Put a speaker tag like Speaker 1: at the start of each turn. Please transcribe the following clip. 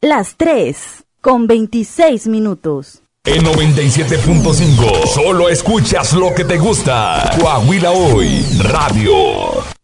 Speaker 1: Las 3:26.
Speaker 2: En 97.5, solo escuchas lo que te gusta. Coahuila Hoy, Radio.